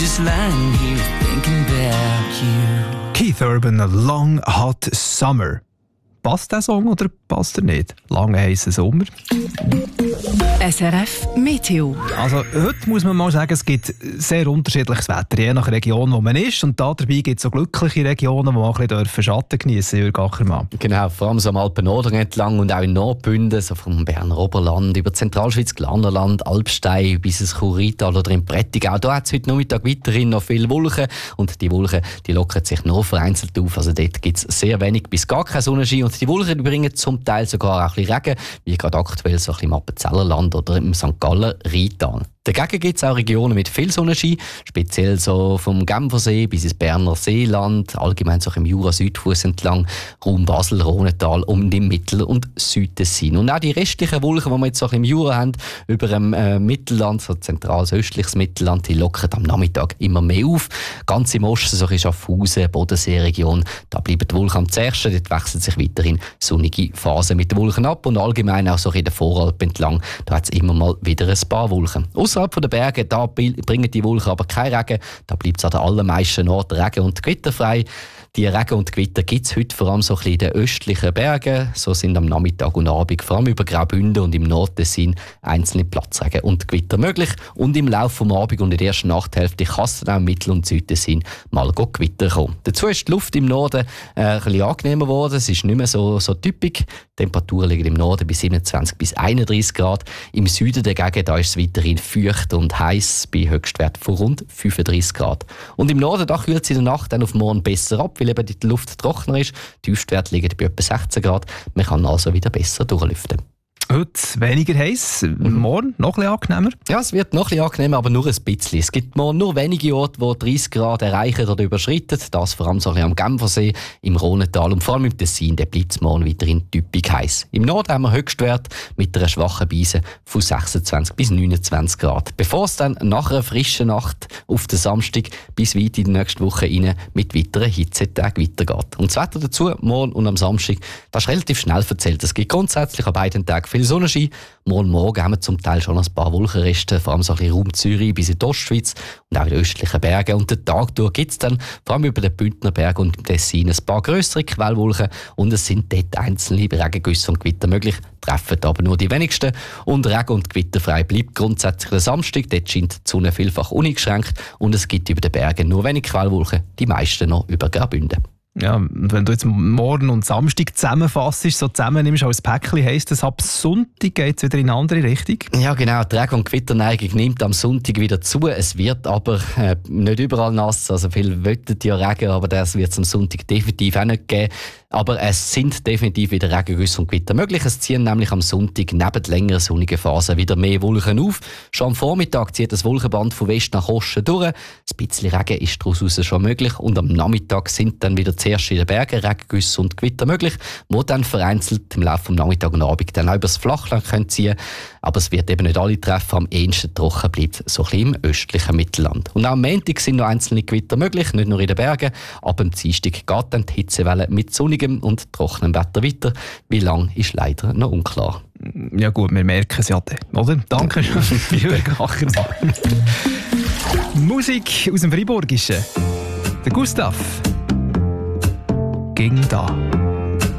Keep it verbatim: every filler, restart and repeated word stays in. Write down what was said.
just lying here thinking about you. Keith Urban, Long Hot Summer. Passt der Song oder passt er nicht? Lange heissen Sommer. S R F Meteo. Also heute muss man mal sagen, es gibt sehr unterschiedliches Wetter, je nach Region, wo man ist. Und da dabei gibt es so glückliche Regionen, wo man ein bisschen Schatten geniessen dürfen, Jürg Ackermann. Genau, vor allem so am Alpen-Norden entlang und auch in Nordbünden, so vom Berner Oberland über Zentralschweiz, Glarnerland, Alpstein bis ins Churrital oder im Prättigau. Da hat es heute Nachmittag weiterhin noch viele Wolken und die Wolken die lockern sich nur vereinzelt auf. Also dort gibt es sehr wenig bis gar keinen Sonnenschein und die Wolken die bringen zum Teil sogar auch ein bisschen Regen, wie gerade aktuell so ein bisschen im Appenzellerland oder im Sankt Galler Rheintal. Dagegen gibt es auch Regionen mit viel Sonnenschein, speziell so vom Genfersee bis ins Berner Seeland, allgemein so im Jura-Südfuss entlang, Raum Basel, Rhonetal und im Mittel- und Südtessin. Und auch die restlichen Wolken, die wir jetzt so im Jura haben, über dem äh, Mittelland, so zentrales östliches Mittelland, die lockern am Nachmittag immer mehr auf. Ganz im Osten, so in Schaffhausen, Bodenseeregion, da bleiben die Wolken am zärtsten, dort wechseln sich weiterhin sonnige Phasen mit den Wolken ab und allgemein auch so in der Voralpen entlang, da hat es immer mal wieder ein paar Wolken. Außerhalb der Berge, da bringen die Wolken aber kein Regen. Da bleibt es an den allermeisten Orten regen- und gewitterfrei. Die Regen und Gewitter gibt es heute vor allem so ein bisschen in den östlichen Bergen. So sind am Nachmittag und Abend vor allem über Graubünden und im Nordtessin einzelne Platzregen und Gewitter möglich. Und im Laufe des Abends und in der ersten Nachthälfte kann es dann auch im Mittel- und Südtessin mal Gewitter kommen. Dazu ist die Luft im Norden äh, ein bisschen angenehmer geworden. Es ist nicht mehr so, so typisch. Die Temperaturen liegen im Norden bei siebenundzwanzig bis einunddreißig Grad. Im Süden dagegen da ist es weiterhin feucht und heiß bei Höchstwert von rund fünfunddreißig Grad. Und im Norden da kühlt es in der Nacht dann auf morgen besser ab, weil eben die Luft trockener ist. Die Tiefstwerte liegen bei etwa sechzehn Grad. Man kann also wieder besser durchlüften. Heute weniger heiß, morgen noch ein bisschen angenehmer? Ja, es wird noch ein bisschen angenehmer, aber nur ein bisschen. Es gibt morgen nur wenige Orte, die dreißig Grad erreichen oder überschreiten. Das vor allem so ein bisschen am Genfersee, im Rhonetal und vor allem im Tessin. Da bleibt es morgen weiterhin typisch heiß. Im Norden haben wir Höchstwert mit einer schwachen Brise von sechsundzwanzig bis neunundzwanzig Grad. Bevor es dann nach einer frischen Nacht auf den Samstag bis weit in die nächste Woche rein mit weiteren Hitzetagen weitergeht. Und das Wetter dazu, morgen und am Samstag, das ist relativ schnell verzählt. Es gibt grundsätzlich an beiden Tagen viel Sonnenschein. Morgen Morgen haben wir zum Teil schon ein paar Wolkenreste, vor allem so ein bisschen Raum Zürich bis in die Ostschweiz und auch in den östlichen Bergen. Und den Tag durch gibt es dann vor allem über den Bündner Berg und im Tessin ein paar grössere Quellwolken und es sind dort einzelne Regengüsse und Gewitter möglich, treffen aber nur die wenigsten. Und Regen- und Gewitterfrei bleibt grundsätzlich der Samstag. Dort scheint die Sonne vielfach uneingeschränkt und es gibt über den Bergen nur wenig Quellwolken, die meisten noch über Graubünden. Ja, und wenn du jetzt morgen und Samstag zusammenfasst, so zusammennimmst als Päckchen, heisst das, ab Sonntag geht es wieder in eine andere Richtung? Ja genau, die Regen- und Gewitterneigung nimmt am Sonntag wieder zu. Es wird aber äh, nicht überall nass, also viele wollten ja Regen, aber das wird es am Sonntag definitiv auch nicht geben. Aber es sind definitiv wieder Regengüsse und Gewitter möglich. Es ziehen nämlich am Sonntag neben längeren sonnigen Phasen wieder mehr Wolken auf. Schon am Vormittag zieht das Wolkenband von West nach Osten durch. Ein bisschen Regen ist daraus schon möglich. Und am Nachmittag sind dann wieder zuerst in den Bergen Regengüsse und Gewitter möglich, die dann vereinzelt im Laufe des Nachmittags und Abend dann auch über das Flachland können ziehen. Aber es wird eben nicht alle treffen. Am ehesten trocken bleibt so ein bisschen im östlichen Mittelland. Und auch am Montag sind noch einzelne Gewitter möglich, nicht nur in den Bergen. Aber am Dienstag geht dann die Hitzewelle mit sonnigem und trockenem Wetter weiter. Wie lang ist leider noch unklar. Ja gut, wir merken es ja dann, oder? Danke schön, Jürg Ackermann. Musik aus dem Freiburgischen. Der Gustav. Ging da.